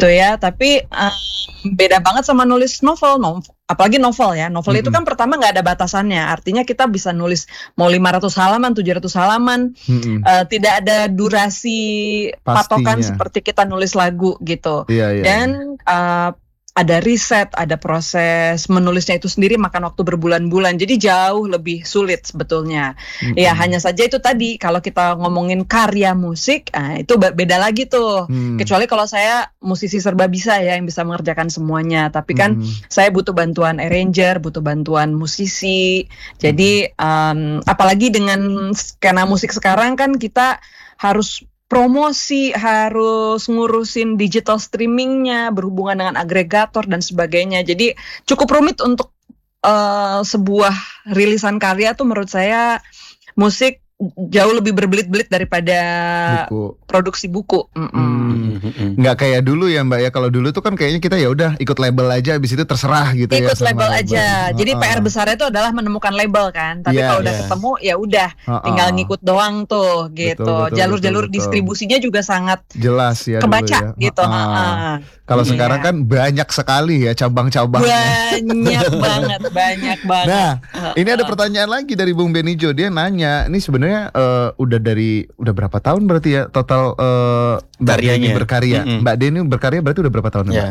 gitu ya. Tapi beda banget sama nulis novel, apalagi novel ya. Novel itu kan pertama nggak ada batasannya. Artinya kita bisa nulis mau 500 halaman, 700 halaman. Tidak ada durasi patokan seperti kita nulis lagu gitu. Dan ada riset, ada proses menulisnya itu sendiri makan waktu berbulan-bulan. Jadi jauh lebih sulit sebetulnya. Ya hanya saja itu tadi, kalau kita ngomongin karya musik, itu beda lagi tuh. Kecuali kalau saya musisi serba bisa ya, yang bisa mengerjakan semuanya. Tapi kan saya butuh bantuan arranger, butuh bantuan musisi. Jadi apalagi dengan skena musik sekarang kan kita harus promosi, harus ngurusin digital streamingnya, berhubungan dengan agregator dan sebagainya. Jadi cukup rumit untuk sebuah rilisan karya tuh menurut saya musik jauh lebih berbelit-belit daripada produksi buku. Nggak kayak dulu ya Mbak ya. Kalau dulu tuh kan kayaknya kita ya udah ikut label aja, habis itu terserah gitu ya. Ikut label aja. Jadi PR besarnya itu adalah menemukan label kan. Tapi kalau udah ketemu ya udah tinggal ngikut doang tuh gitu. Jalur-jalur distribusinya juga sangat jelas ya kebaca dulu ya. gitu. Kalau sekarang kan banyak sekali ya cabang-cabangnya. Banyak banget. Nah, ini ada pertanyaan lagi dari Bung Benijo. Dia nanya, ini sebenarnya udah berapa tahun berarti ya total Mbak Deni berkarya? Mbak Deni berkarya berarti udah berapa tahun?